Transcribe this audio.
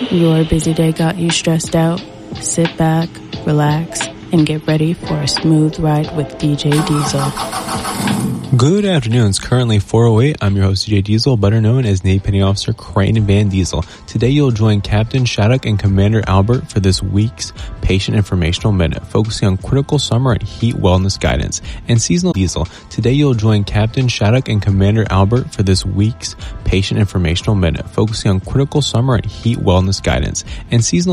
Your busy day got you stressed out? Sit back, relax, and get ready for a smooth ride with DJ Diesel. Good afternoon. It's currently 4:08. I'm your host, DJ Diesel, better known as Navy Petty Officer Crane Van Diesel. Today you'll join Captain Shattuck and Commander Albert for this week's Patient Informational Minute, focusing on critical summer and heat wellness guidance and seasonal diesel. Today you'll join Captain Shattuck and Commander Albert for this week's Patient Informational Minute, focusing on critical summer and heat wellness guidance and seasonal